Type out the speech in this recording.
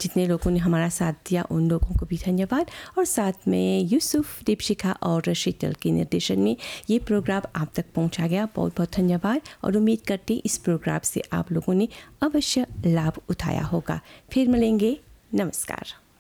जितने लोगों ने हमारा साथ दिया उन लोगों को भी धन्यवाद, और साथ में यूसुफ, दीपशिखा और शीतल के निर्देशन में ये प्रोग्राम आप तक पहुंचा गया। बहुत बहुत धन्यवाद, और उम्मीद करती इस प्रोग्राम से आप लोगों ने अवश्य लाभ उठाया होगा। फिर मिलेंगे, नमस्कार।